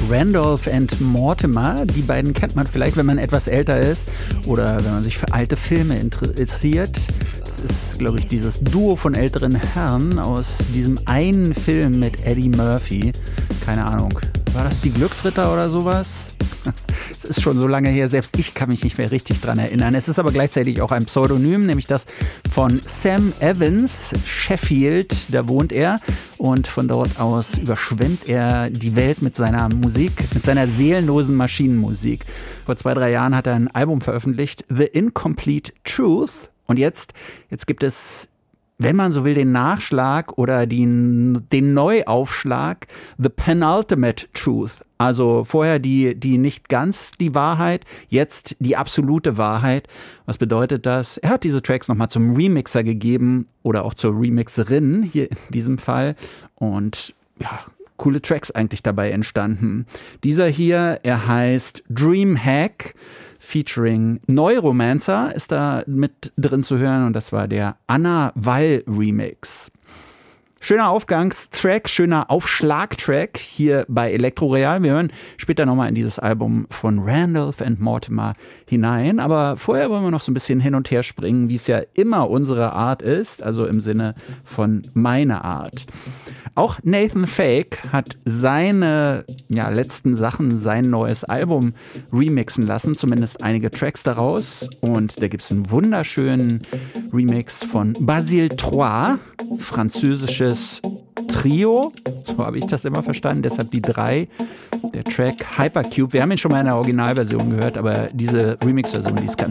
Randolph and Mortimer. Die beiden kennt man vielleicht, wenn man etwas älter ist oder wenn man sich für alte Filme interessiert. Das ist, glaube ich, dieses Duo von älteren Herren aus diesem einen Film mit Eddie Murphy. Keine Ahnung, war das die Glücksritter oder sowas? Es ist schon so lange her, selbst ich kann mich nicht mehr richtig dran erinnern. Es ist aber gleichzeitig auch ein Pseudonym, nämlich das von Sam Evans, Sheffield, da wohnt er. Und von dort aus überschwemmt er die Welt mit seiner Musik, mit seiner seelenlosen Maschinenmusik. Vor 2-3 Jahren hat er ein Album veröffentlicht, The Incomplete Truth. Und jetzt gibt es, wenn man so will, den Nachschlag oder den Neuaufschlag, The Penultimate Truth. Also vorher die nicht ganz die Wahrheit, jetzt die absolute Wahrheit. Was bedeutet das? Er hat diese Tracks nochmal zum Remixer gegeben oder auch zur Remixerin hier in diesem Fall. Und ja, coole Tracks eigentlich dabei entstanden. Dieser hier, er heißt Dreamhack. Featuring Neuromancer ist da mit drin zu hören und das war der Anna Wall Remix. Schöner Aufgangstrack, schöner Aufschlagtrack hier bei Elektro Real. Wir hören später nochmal in dieses Album von Randolph and Mortimer hinein. Aber vorher wollen wir noch so ein bisschen hin und her springen, wie es ja immer unsere Art ist, also im Sinne von meine Art. Auch Nathan Fake hat seine letzten Sachen, sein neues Album remixen lassen, zumindest einige Tracks daraus. Und da gibt es einen wunderschönen Remix von Basile 3, französisches Trio, so habe ich das immer verstanden, deshalb die 3. Der Track Hypercube, wir haben ihn schon mal in der Originalversion gehört, aber diese Remix-Version, die ist ganz